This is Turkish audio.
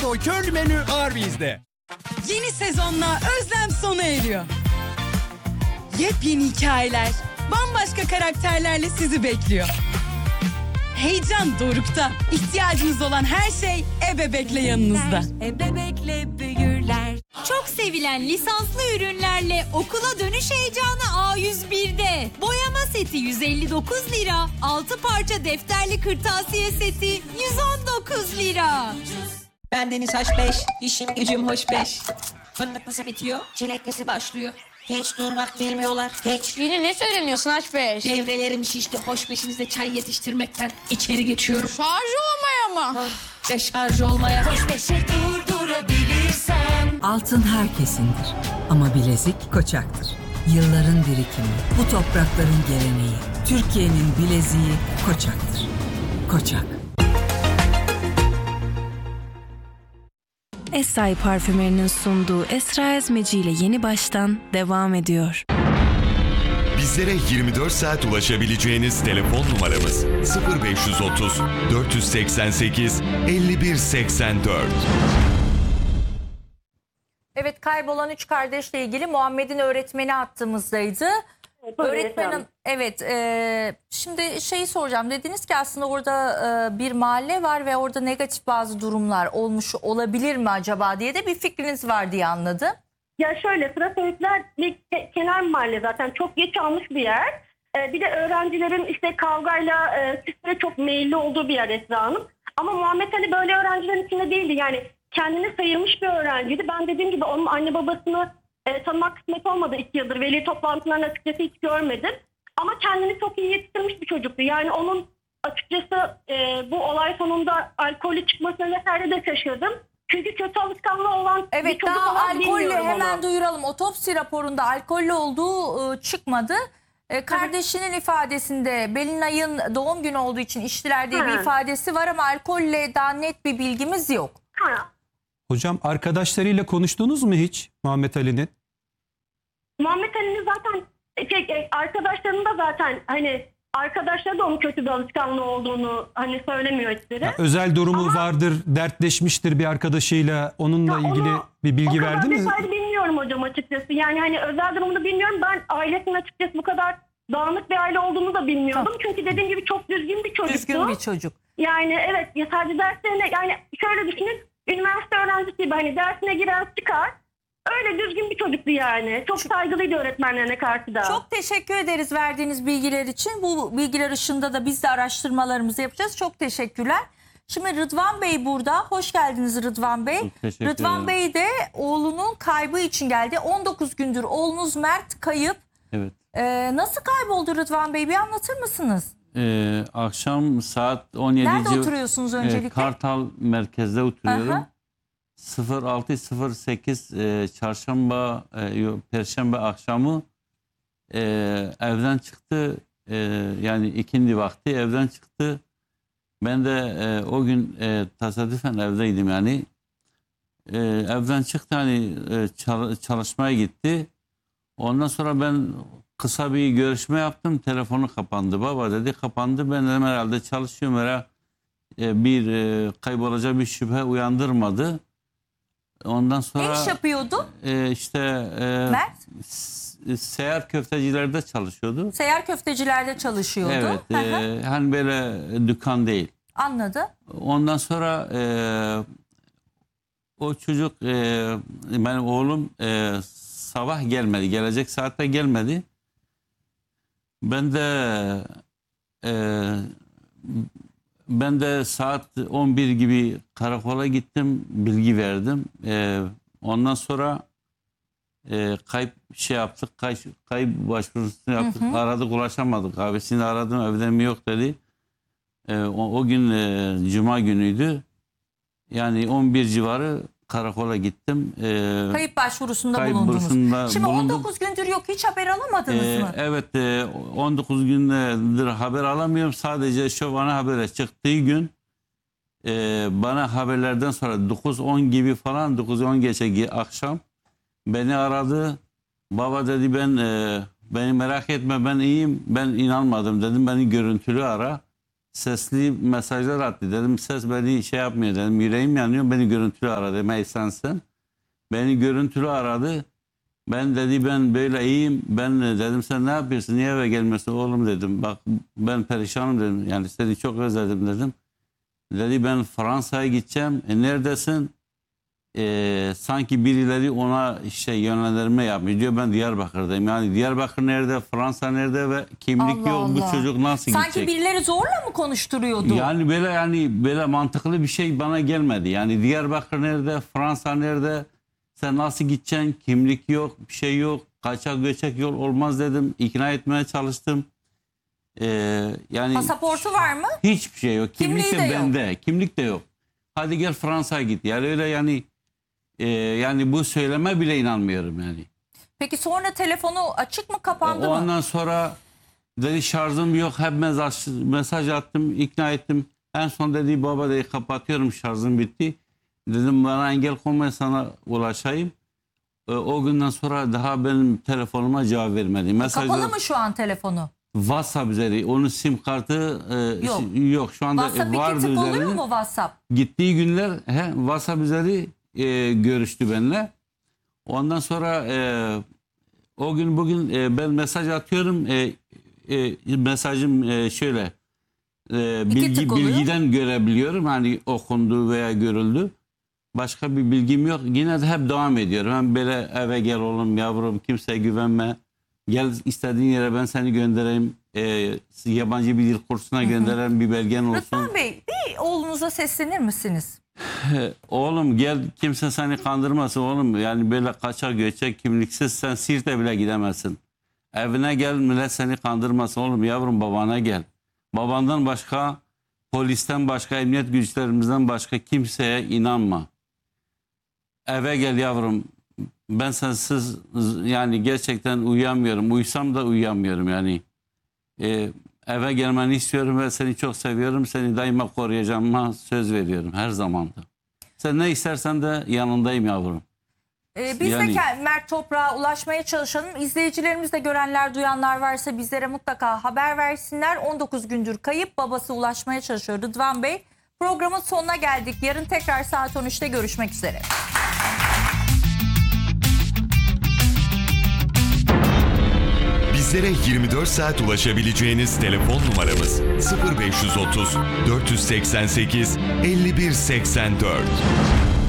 Körlü menü Arby's'de. Yeni sezonla özlem sona eriyor. Yepyeni hikayeler, bambaşka karakterlerle sizi bekliyor. Heyecan dorukta. İhtiyacınız olan her şey Ebebek'le yanınızda. Ebebek'le büyürler. Çok sevilen lisanslı ürünlerle okula dönüş heyecanı A101'de. Boyama seti 159 lira. 6 parça defterli kırtasiye seti 119 lira. Ben Deniz H5, işim gücüm hoş beş. Fındıklısı bitiyor, çileklisi başlıyor. Hiç durmak bilmiyorlar, hiç. Yine ne söyleniyorsun H5? Devrelerim şişti, hoş beşinizde çay yetiştirmekten içeri geçiyorum. Şarj olmaya mı? Deşarj olmaya. Hoş beşi durdurabilirsen. Altın herkesindir ama bilezik Koçak'tır. Yılların birikimi, bu toprakların geleneği. Türkiye'nin bileziği Koçak'tır. Koçak. Esay Parfümeri'nin sunduğu Esra Ezmeci ile Yeni Baştan devam ediyor. Bizlere 24 saat ulaşabileceğiniz telefon numaramız 0530 488 5184. Evet, kaybolan 3 kardeşle ilgili Muhammed'in öğretmeni hattımızdaydı. Öğretmenim, evet, şimdi şeyi soracağım. Dediniz ki aslında orada bir mahalle var ve orada negatif bazı durumlar olmuş olabilir mi acaba diye de bir fikriniz var diye anladım. Ya şöyle, Sıra Söğütler bir kenar mahalle, zaten çok geç almış bir yer. Bir de öğrencilerin işte kavgayla küfre çok meyilli olduğu bir yer Esra Hanım. Ama Muhammed Ali böyle öğrencilerin içinde değildi. Yani kendini sayılmış bir öğrenciydi. Ben dediğim gibi onun anne babasını tanımak kısmet olmadı 2 yıldır. Veli toplantılarını açıkçası hiç görmedim. Ama kendini çok iyi yetiştirmiş bir çocuktu. Yani onun açıkçası bu olay sonunda alkolü çıkmasına vesaire de şaşırdım. Çünkü kötü alışkanlığı olan evet, bir çocuk daha olan alkollü, bilmiyorum hemen onu. duyuralım. Otopsi raporunda alkollü olduğu çıkmadı. Kardeşinin ifadesinde Belinay'ın doğum günü olduğu için içtiler diye bir ifadesi var ama alkolle daha net bir bilgimiz yok. Hocam arkadaşlarıyla konuştunuz mu hiç Muhammed Ali'nin? Muhammed Ali'nin zaten arkadaşlarının da zaten hani arkadaşları da onun kötü bir alışkanlığı olduğunu hani söylemiyor hiçbiri. Özel durumu vardır, dertleşmiştir bir arkadaşıyla, onunla ilgili bir bilgi verdi mi? O kadar detaylı bilmiyorum hocam açıkçası. Yani hani özel durumunu bilmiyorum. Ben ailesinin açıkçası bu kadar dağınık bir aile olduğunu da bilmiyordum. Çünkü dediğim gibi çok düzgün bir çocuktu. Düzgün bir çocuk. Yani evet, ya sadece derslerine, yani şöyle düşünün, üniversite öğrencisi gibi hani dersine girer çıkar. Öyle düzgün bir çocuktu yani. Çok saygılıydı öğretmenlerine karşı da. Çok teşekkür ederiz verdiğiniz bilgiler için. Bu bilgiler ışığında da biz de araştırmalarımızı yapacağız. Çok teşekkürler. Şimdi Rıdvan Bey burada. Hoş geldiniz Rıdvan Bey. Rıdvan Bey de oğlunun kaybı için geldi. 19 gündür oğlunuz Mert kayıp. Evet. Nasıl kayboldu Rıdvan Bey? Bir anlatır mısınız? Akşam saat 17. Nerede oturuyorsunuz öncelikle? Kartal merkezde oturuyorum. Aha. 06.08 Perşembe akşamı evden çıktı. Yani ikindi vakti evden çıktı. Ben de o gün tesadüfen evdeydim yani. Evden çıktı, hani çalışmaya gitti. Ondan sonra ben kısa bir görüşme yaptım. Telefonu kapandı. Baba dedi, kapandı. Ben dedim herhalde çalışıyorum. Herhalde bir kaybolacak bir şüphe uyandırmadı. Ondan sonra... Ne iş yapıyordu? Mert? Seyyar köftecilerde çalışıyordu. Seyyar köftecilerde çalışıyordu. Evet. Hani böyle dükkan değil. Anladı. Ondan sonra o çocuk, benim oğlum sabah gelmedi. Gelecek saatte gelmedi. Ben de saat 11 gibi karakola gittim, bilgi verdim. Ondan sonra kayıp yaptık, kayıp başvurusunu yaptık. Aradık, ulaşamadık. Abisini aradım, evde mi yok dedi. O gün Cuma günüydü. Yani 11 civarı karakola gittim. Kayıp başvurusunda bulundunuz. Şimdi 19 gündür yok, hiç haber alamadınız mı? Evet, 19 gündür haber alamıyorum. Sadece şu bana habere çıktığı gün bana haberlerden sonra 9-10 gibi falan, 9-10 geçe akşam beni aradı. Baba dedi, beni merak etme, ben iyiyim. Ben inanmadım dedim, beni görüntülü ara. sesli mesajlar attı. Dedim ses beni şey yapmıyor dedim. Yüreğim yanıyor. Beni görüntülü aradı. Dedim ey sensin. Beni görüntülü aradı. Ben dedi ben böyle iyiyim. Ben dedim sen ne yapıyorsun? Niye eve gelmiyorsun? Oğlum dedim. Bak ben perişanım dedim. Yani seni çok özledim dedim. Dedi ben Fransa'ya gideceğim. Neredesin? Sanki birileri ona yönlendirme yapmış. Diyor ben Diyarbakır'dayım. Yani Diyarbakır nerede? Fransa nerede? Ve kimlik Allah yok. Allah. Bu çocuk nasıl Sanki gidecek? birileri zorla mı konuşturuyordu? Yani böyle mantıklı bir şey bana gelmedi. Yani Diyarbakır nerede? Fransa nerede? Sen nasıl gideceksin? Kimlik yok, bir şey yok. Kaçak göçek yol olmaz dedim. İkna etmeye çalıştım. Yani Pasaportu var mı? hiçbir şey yok. Kimlik Kimliği de de yok. bende. Kimlik de yok. Hadi gel Fransa'ya git. Yani öyle yani bu söyleme bile inanmıyorum yani. Peki sonra telefonu açık mı kapandı mı? Ondan sonra dedi şarjım yok. Hep mesaj attım, ikna ettim. En son dedi baba dedi kapatıyorum şarjım bitti. Dedim bana engel koyma sana ulaşayım. O günden sonra daha benim telefonuma cevap vermedi. Kapalı mı şu an telefonu? WhatsApp üzeri. Onun sim kartı yok. Şu anda WhatsApp vardı iki tip oluyor üzerinde. mu WhatsApp? Gittiği günler WhatsApp üzeri görüştü benimle. Ondan sonra o gün bugün ben mesaj atıyorum. Mesajım şöyle bilgiden görebiliyorum. Hani okundu veya görüldü. Başka bir bilgim yok. Yine de hep devam ediyorum. Hem böyle eve gel oğlum yavrum kimseye güvenme. Gel istediğin yere ben seni göndereyim. Yabancı bir dil kursuna göndereyim bir belgen olsun. Rıdvan Bey bir oğlunuza seslenir misiniz? Oğlum gel kimse seni kandırmasın oğlum. Yani böyle kaçak göçek kimliksiz sen Siirt'e bile gidemezsin. Evine gel millet seni kandırmasın oğlum yavrum babana gel. Babandan başka polisten başka emniyet güçlerimizden başka kimseye inanma. Eve gel yavrum. Ben sensiz yani gerçekten uyuyamıyorum. Uyusam da uyuyamıyorum yani. Eve gelmeni istiyorum ve seni çok seviyorum. Seni daima koruyacağıma söz veriyorum her zaman da. Sen ne istersen de yanındayım yavrum. Biz de Mert Toprak'a ulaşmaya çalışalım. İzleyicilerimiz de görenler duyanlar varsa bizlere mutlaka haber versinler. 19 gündür kayıp babası ulaşmaya çalışıyor Rıdvan Bey. Programın sonuna geldik. Yarın tekrar saat 13'te görüşmek üzere. Bizlere 24 saat ulaşabileceğiniz telefon numaramız 0530 488 5184.